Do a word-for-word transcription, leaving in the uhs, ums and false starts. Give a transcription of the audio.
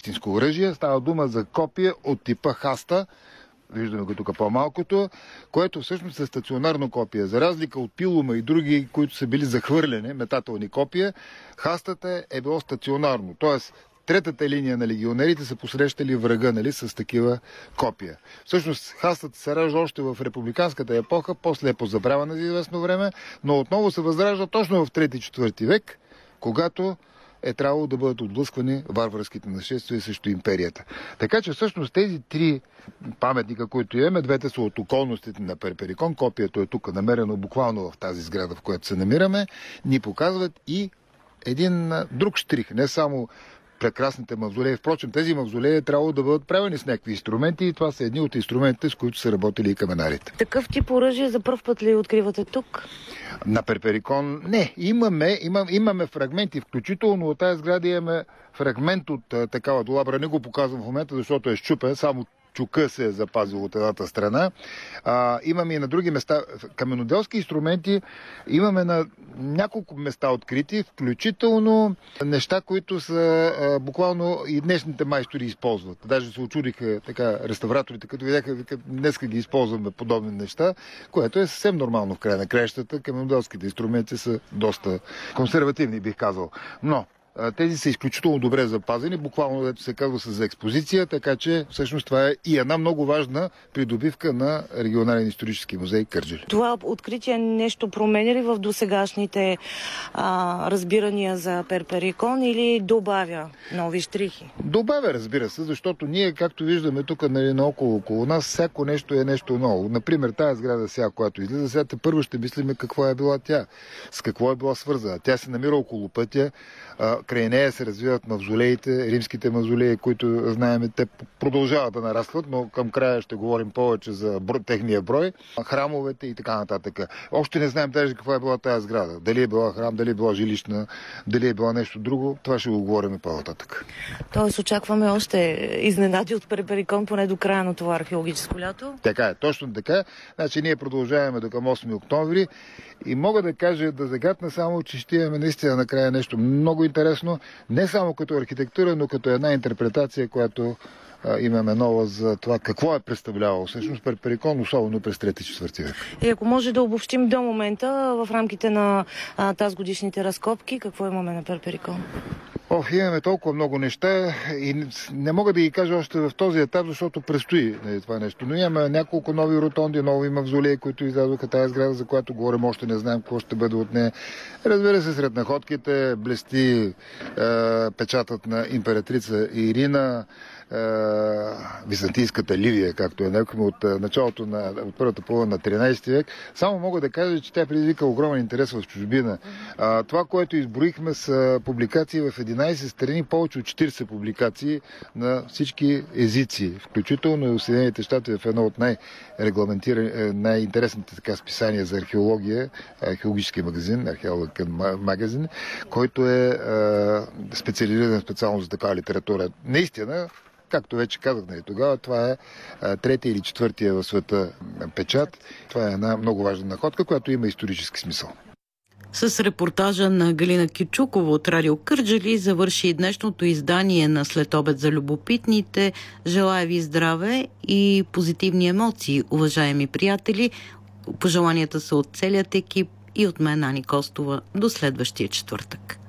истинско оръжие. Става дума за копие от типа Хаста, виждаме го тук по-малкото, което всъщност е стационарно копие. За разлика от пилума и други, които са били захвърлени, метателни копия, Хастата е било стационарно. Тоест, третата линия на легионерите са посрещали врага, нали, с такива копия. Всъщност, Хастата се ражда още в републиканската епоха, после е позабравена за известно време, но отново се възражда точно в трети-четвърти век, когато е трябвало да бъдат отблъсквани варварските нашествия срещу империята. Така че всъщност тези три паметника, които имаме, двете са от околностите на Перперикон, копието е тук намерено буквално в тази сграда, в която се намираме, ни показват и един друг щрих, не само прекрасните мавзолеи. Впрочем, тези мавзолеи трябва да бъдат правени с някакви инструменти и това са едни от инструментите, с които са работили и каменарите. Такъв тип оръжие за пръв път ли откривате тук? На Перперикон не. Имаме, имам, имаме фрагменти, включително от тази сграда имаме фрагмент от а, такава долабра. Не го показвам в момента, защото е щупен, само чука се е запазил от едната страна. А, имаме и на други места. Каменоделски инструменти имаме на няколко места открити, включително неща, които са а, буквално и днешните майстори използват. Даже се очудиха така реставраторите, като видяха, днеска ги използваме подобни неща, което е съвсем нормално в края на краищата. Каменоделските инструменти са доста консервативни, бих казал. Но тези са изключително добре запазени, буквално, дето се казва, са за експозиция, така че всъщност това е и една много важна придобивка на регионален исторически музей Кърджали. Това откритие нещо променя ли в досегашните а, разбирания за Перперикон или добавя нови щрихи? Добавя, разбира се, защото ние, както виждаме тук, нали, наоколо около нас, всяко нещо е нещо ново. Например, тази сграда сега, която излиза, сега първо ще мислиме какво е била тя, с какво е била свързана. Тя се намира около пътя, край нея се развиват мавзолеите, римските мавзолеи, които знаем, те продължават да нарастват, но към края ще говорим повече за бро... техния брой, храмовете и така нататък. Още не знаем даже каква е била тази сграда. Дали е била храм, дали е била жилищна, дали е била нещо друго, това ще го говорим по-нататък. Тоест очакваме още изненади от Перперикон поне до края на това археологическо лято? Така е, точно така. Значи ние продължаваме до към осми октомври и мога да кажа, да загадна само, че ще имаме наистина накрая нещо много интересно, не само като архитектура, но като една интерпретация, която а, имаме нова за това какво е представлявал всъщност Перперикон, особено през трети-четвърти век. И ако може да обобщим до момента в рамките на а, тази годишните разкопки, какво имаме на Перперикон? О, имаме толкова много неща и не мога да ги кажа още в този етап, защото предстои нали, това нещо. Но имаме няколко нови ротонди, нови мавзолеи, които излязоха тази сграда, за която говорим, още не знаем какво ще бъде от нея. Разбира се, сред находките блести е, печатът на императрица Ирина, е, византийската Ливия, както е нарекома, от началото на от първата половина на тринайсети век. Само мога да кажа, че тя предизвика огромен интерес в чужбина. А, това, което изброихме, са публикации в единайсет страни, повече от четирийсет публикации на всички езици, включително и в Съединените щати в едно от най-регламентирани, най-интересните така списания за археология, археологически магазин, археологен магазин, който е а, специализиран специално за такава литература. Наистина, както вече казах, нали, тогава това е а, третия или четвъртия в света печат. Това е една много важна находка, която има исторически смисъл. С репортажа на Галина Кичукова от Радио Кърджали завърши днешното издание на Следобед за любопитните. Желая ви здраве и позитивни емоции, уважаеми приятели. Пожеланията са от целият екип и от мен, Ани Костова. До следващия четвъртък.